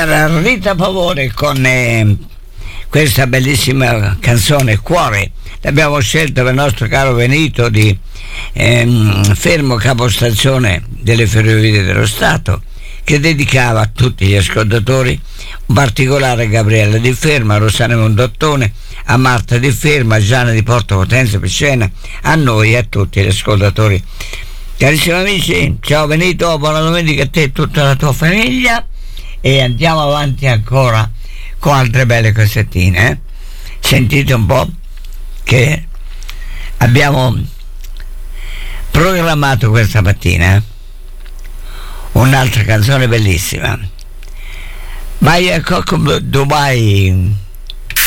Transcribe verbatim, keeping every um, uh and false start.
era Rita Pavone con eh, questa bellissima canzone Cuore. L'abbiamo scelta per il nostro caro Benito di ehm, fermo capostazione delle Ferrovie dello Stato, che dedicava a tutti gli ascoltatori, un particolare a Gabriella Di Ferma, a Rossana Mondottone, a Marta Di Ferma, a Gianna di Porto Potenza Picena, a noi e a tutti gli ascoltatori. Carissimi amici, ciao Benito, buona domenica a te e tutta la tua famiglia, e andiamo avanti ancora con altre belle cosettine. Eh? Sentite un po' che abbiamo programmato questa mattina, eh? Un'altra canzone bellissima. Vai a Coco Dubai